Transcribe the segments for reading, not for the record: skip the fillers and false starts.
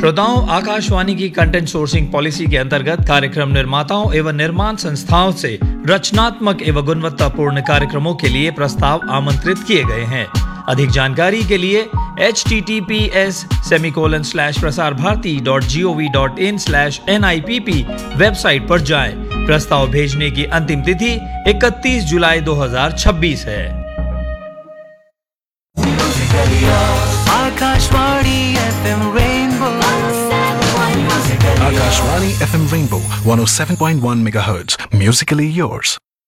श्रोताओं, आकाशवाणी की content sourcing policy के अंतर्गत कार्यक्रम निर्माताओं एवं निर्माण संस्थाओं से रचनात्मक एवं गुणवत्तापूर्ण कार्यक्रमों के लिए प्रस्ताव आमंत्रित किए गए हैं। अधिक जानकारी के लिए https://prasarbharati.gov.in/NIPP वेबसाइट पर जाएं। प्रस्ताव भेजने की अंतिम तिथि 31 जुलाई 2026 है। Akashvani FM Rainbow 107.1 MHz, musically yours.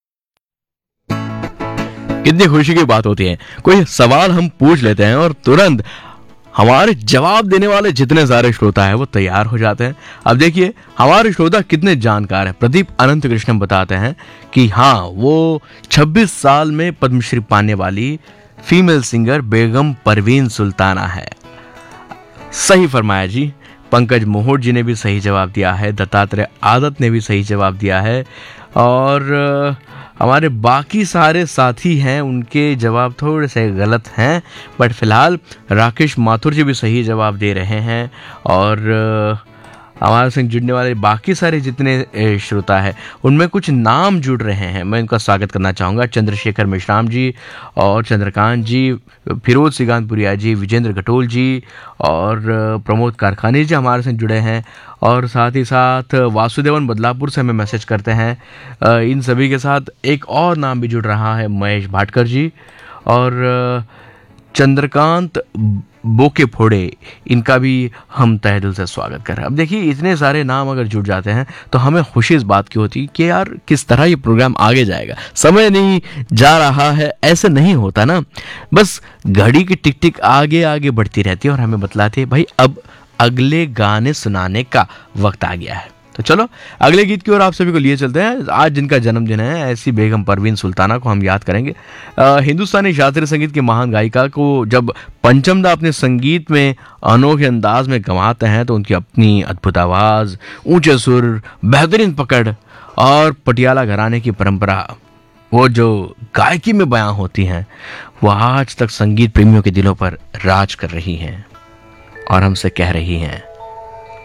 कितनी खुशी की बात होती है, कोई सवाल हम पूछ लेते हैं और तुरंत हमारे जवाब देने वाले जितने सारे श्रोता हैं वो तैयार हो जाते हैं। अब देखिए हमारे श्रोता कितने जानकार हैं। प्रदीप अनंत कृष्ण बताते हैं कि हाँ, वो 26 साल में पद्मश्री पाने वाली फीमेल सिंगर बेगम परवीन सुल्ताना है। सही फरमाया जी। पंकज मोहट जी ने भी सही जवाब दिया है, दत्तात्रेय आदत ने भी सही जवाब दिया है और हमारे बाकी सारे साथी हैं उनके जवाब थोड़े से गलत हैं, बट फिलहाल राकेश माथुर जी भी सही जवाब दे रहे हैं और हमारे संग जुड़ने वाले बाकी सारे जितने श्रोता हैं उनमें कुछ नाम जुड़ रहे हैं। मैं इनका स्वागत करना चाहूँगा। चंद्रशेखर मिश्राम जी और चंद्रकांत जी, फिरोज सिगानपुरिया जी, विजेंद्र घटोल जी और प्रमोद कारखानी जी हमारे संग जुड़े हैं और साथ ही साथ वासुदेवन बदलापुर से हमें मैसेज करते हैं। इन सभी के साथ एक और नाम भी जुड़ रहा है, महेश भाटकर जी और चंद्रकांत बोके फोड़े, इनका भी हम तहे दिल से स्वागत कर रहे हैं। अब देखिए इतने सारे नाम अगर जुड़ जाते हैं तो हमें खुशी इस बात की होती कि यार किस तरह ये प्रोग्राम आगे जाएगा। समय नहीं जा रहा है, ऐसे नहीं होता ना, बस घड़ी की टिक टिक आगे आगे बढ़ती रहती है और हमें बतलाती है भाई अब अगले गाने सुनाने का वक्त आ गया है। तो चलो अगले गीत की ओर आप सभी को लिए चलते हैं। आज जिनका जन्मदिन है ऐसी बेगम परवीन सुल्ताना को हम याद करेंगे। हिंदुस्तानी शास्त्रीय संगीत की महान गायिका को जब पंचमदा अपने संगीत में अनोखे अंदाज में गंवाते हैं तो उनकी अपनी अद्भुत आवाज़, ऊंचे सुर, बेहतरीन पकड़ और पटियाला घराने की परंपरा, वो जो गायकी में बयां होती हैं, वो आज तक संगीत प्रेमियों के दिलों पर राज कर रही हैं और हमसे कह रही हैं